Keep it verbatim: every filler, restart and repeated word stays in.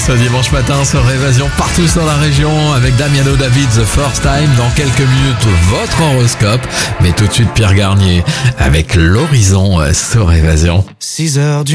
ce dimanche matin sur Évasion partout sur la région avec Damiano David, The First Time. Dans quelques minutes, votre horoscope. Mais tout de suite, Pierre Garnier avec l'horizon sur Évasion. six heures du